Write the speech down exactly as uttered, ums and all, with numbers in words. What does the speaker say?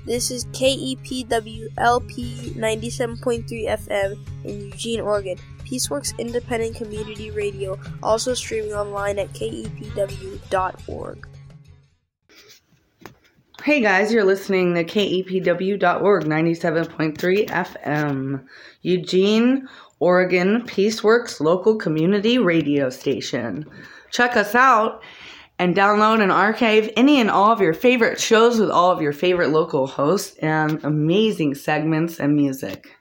This is K E P W L P ninety-seven point three F M in Eugene, Oregon. Peaceworks Independent Community Radio, also streaming online at K E P W dot org. Hey guys, you're listening to K E P W dot org, ninety-seven point three F M, Eugene, Oregon, Peaceworks local community radio station. Check us out and download and archive any and all of your favorite shows with all of your favorite local hosts and amazing segments and music.